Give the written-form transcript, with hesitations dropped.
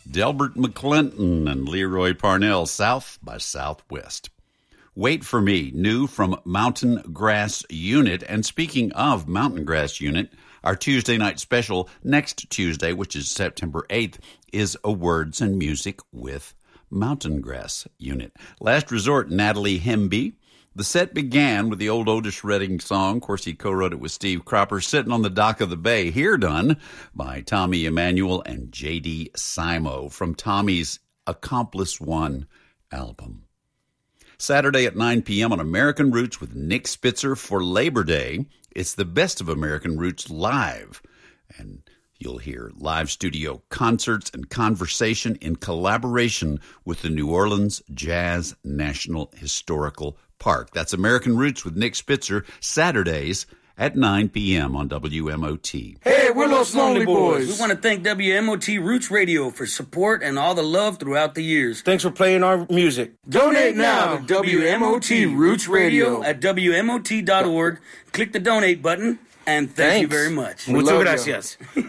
Delbert McClinton and Leroy Parnell, South by Southwest. Wait for Me, new from Mountain Grass Unit. And speaking of Mountain Grass Unit, our Tuesday night special next Tuesday, which is September 8th, is A Words and Music with Mountain Grass Unit. Last Resort, Natalie Hemby. The set began with the old Otis Redding song. Of course, he co-wrote it with Steve Cropper, Sitting on the Dock of the Bay, here done by Tommy Emmanuel and J.D. Simo from Tommy's Accomplice One album. Saturday at 9 p.m. on American Roots with Nick Spitzer for Labor Day. It's the best of American Roots live. And you'll hear live studio concerts and conversation in collaboration with the New Orleans Jazz National Historical Park. That's American Roots with Nick Spitzer, Saturdays at 9 p.m. on WMOT. Hey, we're Los Lonely Boys. We want to thank WMOT Roots Radio for support and all the love throughout the years. Thanks for playing our music. Donate now to WMOT Roots Radio at WMOT.org. Click the donate button, and thank you very much. Muchas gracias.